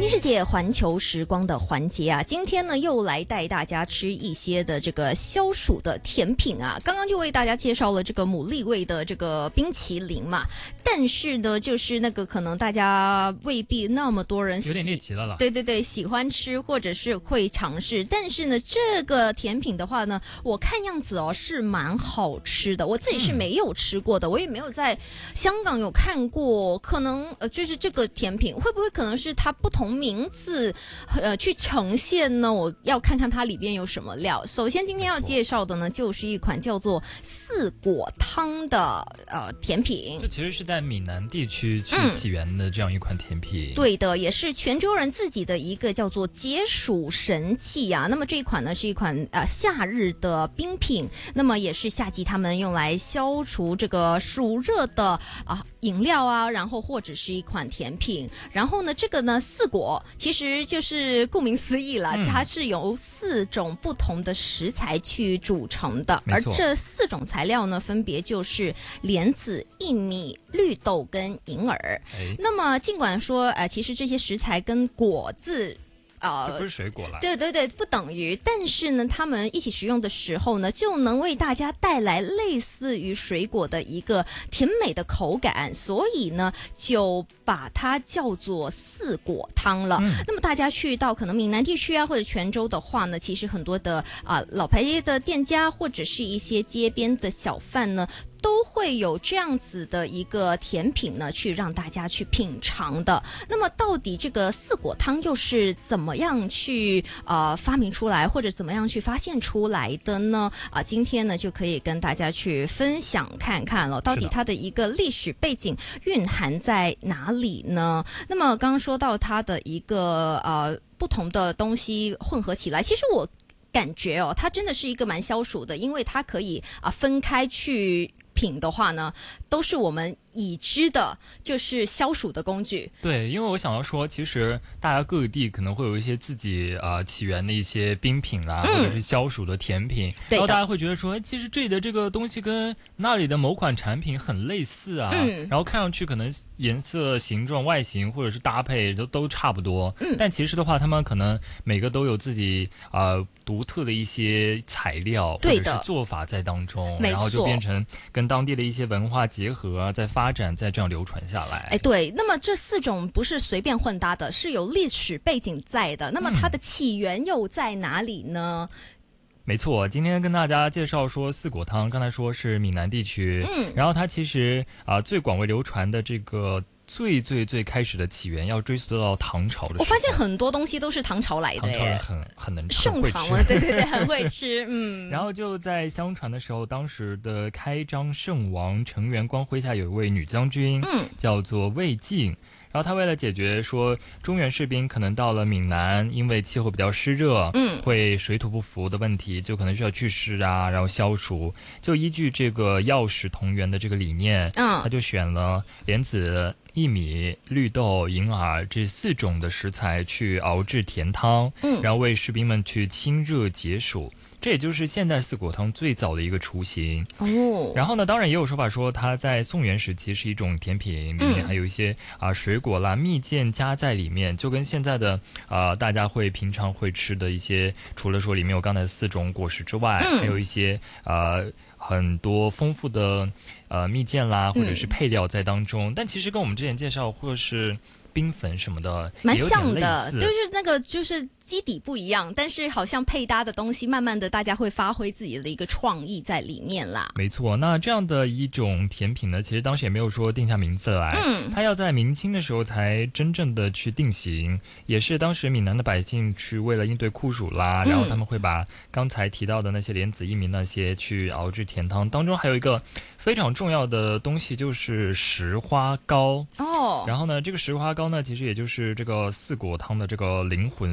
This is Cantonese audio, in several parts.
世界环球时光的环节啊，今天呢又来带大家吃一些的这个消暑的甜品啊。刚刚就为大家介绍了这个牡蛎味的这个冰淇淋嘛，但是呢，就是那个可能大家未必那么多人有点猎奇了啦。 对对对，喜欢吃或者是会尝试，但是呢，这个甜品的话呢，我看样子哦是蛮好吃的，我自己是没有吃过的，我也没有在香港有看过，可能就是这个甜品会不会可能是它不同名字去呈现呢？我要看看它里边有什么料。首先今天要介绍的呢，就是一款叫做四果汤的甜品。 这其实是在闽南地区去起源的这样一款甜品。 对的，也是泉州人自己的一个叫做解暑神器啊。那么这一款呢是一款夏日的冰品，那么也是夏季他们用来消除这个暑热的饮料啊，然后或者是一款甜品。然后呢，这个呢四果其实就是顾名思义了，它是由4种不同的食材去组成的，而这4种材料呢，分别就是莲子、薏米、绿豆跟银耳。那么尽管说其实这些食材跟果子这不是水果啦， 对对对，不等于，但是呢，他们一起食用的时候呢，就能为大家带来类似于水果的一个甜美的口感，所以呢，就把它叫做四果汤了。那么大家去到可能闽南地区啊，或者泉州的话呢，其实很多的老牌的店家或者是一些街边的小贩呢，都会有这样子的一个甜品呢，去让大家去品尝的。那么到底这个四果汤又是怎么样去发明出来，或者怎么样去发现出来的呢？今天呢就可以跟大家去分享看看了，到底它的一个历史背景蕴含在哪里呢？那么刚刚说到它的一个不同的东西混合起来，其实我感觉它真的是一个蛮消暑的，因为它可以分开去品的话呢，都是我们已知的，就是消暑的工具。 对，因为我想要说，其实大家各地可能会有一些自己起源的一些冰品啦，或者是消暑的甜品，然后大家会觉得说，其实这里的这个东西跟那里的某款产品很类似啊，然后看上去可能颜色、形状、外形或者是搭配都差不多，但其实的话，他们可能每个都有自己独特的一些材料或者是做法在当中，然后就变成跟当地的一些文化结合啊，在发展，再这样流传下来。 对，那么这4种不是随便混搭的，是有历史背景在的。那么它的起源又在哪里呢？ 没错，今天跟大家介绍说四果汤，刚才说是闽南地区，然后它其实最广为流传的这个最开始的起源要追溯到唐朝的时候。 我发现很多东西都是唐朝来的， 唐朝人很能吃， 盛唐啊，对对对，很会吃。 然后就在相传的时候，当时的开张圣王成元光麾下有一位女将军，叫做魏晋。然后他为了解决说中原士兵可能到了闽南，因为气候比较湿热，会水土不服的问题，就可能需要祛湿啊，然后消暑，就依据这个药食同源的这个理念，他就选了莲子、薏米、绿豆、银耳这4种的食材去熬制甜汤，然后为士兵们去清热解暑。这也就是现代四果汤最早的一个雏形。然后呢，当然也有说法说它在宋元时期是一种甜品，里面还有一些水果啦、蜜饯加在里面，就跟现在的大家会平常会吃的一些，除了说里面有刚才4种果实之外，还有一些很多丰富的蜜饯啦，或者是配料在当中。但其实跟我们之前介绍或是冰粉什么的蛮像的，就是那个就是基底不一样，但是好像配搭的东西慢慢的大家会发挥自己的一个创意在里面啦。 没错，那这样的一种甜品呢，其实当时也没有说定下名字来，它要在明清的时候才真正的去定型，也是当时闽南的百姓去为了应对酷暑啦，然后他们会把刚才提到的那些莲子、薏米那些去熬制甜汤，当中还有一个非常重要的东西就是石花膏。然后呢，这个石花膏呢，其实也就是这个四果汤的这个灵魂所在。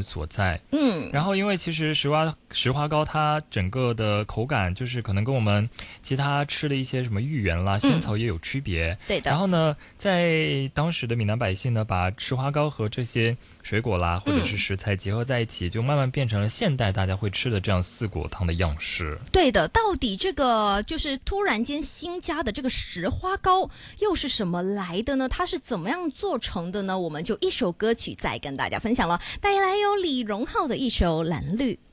菜。然后因为其实石花糕它整个的口感就是可能跟我们其他吃的一些什么芋圆啦、仙草也有区别。 对的。 然后呢，在当时的闽南百姓呢，把石花糕和这些水果啦或者是食材结合在一起，就慢慢变成了现代大家会吃的这样四果汤的样式。 对的，到底这个就是突然间新加的这个石花糕又是什么来的呢？它是怎么样做成的呢？我们就一首歌曲再跟大家分享了，带来有李荣浩的一首《蓝绿》。